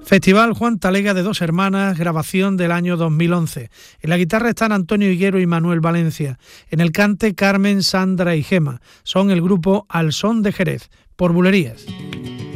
Festival Juan Talega de Dos Hermanas, grabación del año 2011. En la guitarra están Antonio Higuero y Manuel Valencia. En el cante, Carmen, Sandra y Gema. Son el grupo Al Son de Jerez, por Bulerías.